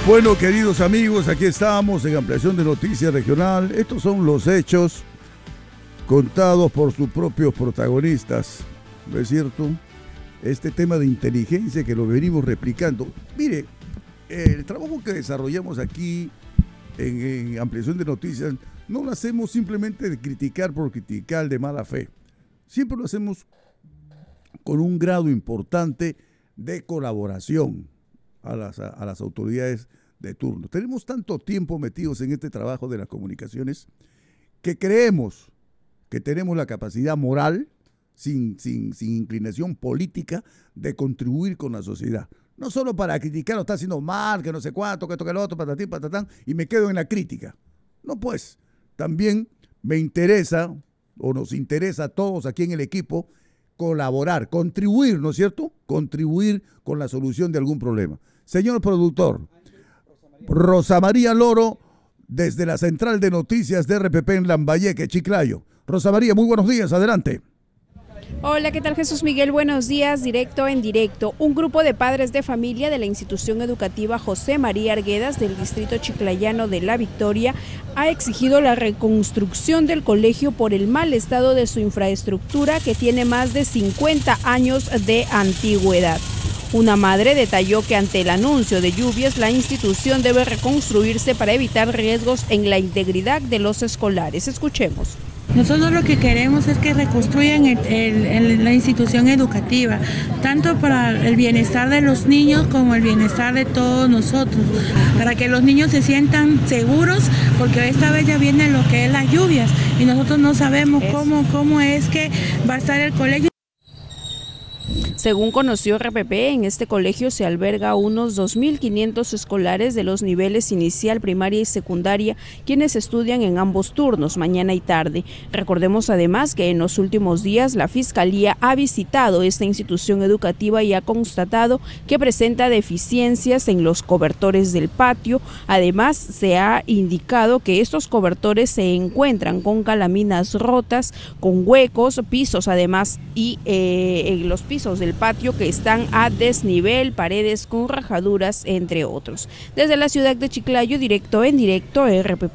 Bueno, queridos amigos, aquí estamos en Ampliación de Noticias Regional. Estos son los hechos contados por sus propios protagonistas, ¿no es cierto? Este tema de inteligencia que lo venimos replicando. Mire, el trabajo que desarrollamos aquí en Ampliación de Noticias no lo hacemos simplemente de criticar por criticar de mala fe. Siempre lo hacemos con un grado importante de colaboración a las autoridades de turno. Tenemos tanto tiempo metidos en este trabajo de las comunicaciones que creemos que tenemos la capacidad moral, sin inclinación política, de contribuir con la sociedad. No solo para criticar, lo está haciendo mal, que no sé cuánto, que esto, que lo otro, patatín, patatán, y me quedo en la crítica. No, pues, también me interesa, o nos interesa a todos aquí en el equipo, colaborar, contribuir, ¿no es cierto? Contribuir con la solución de algún problema. Señor productor, Rosa María Loro, desde la Central de Noticias de RPP en Lambayeque, Chiclayo. Rosa María, muy buenos días, adelante. Hola, ¿qué tal Jesús Miguel? Buenos días, directo en directo. Un grupo de padres de familia de la institución educativa José María Arguedas del distrito chiclayano de La Victoria ha exigido la reconstrucción del colegio por el mal estado de su infraestructura que tiene más de 50 años de antigüedad. Una madre detalló que ante el anuncio de lluvias la institución debe reconstruirse para evitar riesgos en la integridad de los escolares. Escuchemos. Nosotros lo que queremos es que reconstruyan la institución educativa, tanto para el bienestar de los niños como el bienestar de todos nosotros, para que los niños se sientan seguros, porque esta vez ya vienen lo que es las lluvias y nosotros no sabemos cómo es que va a estar el colegio. Según conoció RPP, en este colegio se alberga unos 2.500 escolares de los niveles inicial, primaria y secundaria, quienes estudian en ambos turnos, mañana y tarde. Recordemos además que en los últimos días la Fiscalía ha visitado esta institución educativa y ha constatado que presenta deficiencias en los cobertores del patio. Además, se ha indicado que estos cobertores se encuentran con calaminas rotas, con huecos, pisos además y en los pisos del patio que están a desnivel, paredes con rajaduras, entre otros. Desde la ciudad de Chiclayo, directo en directo, RPP.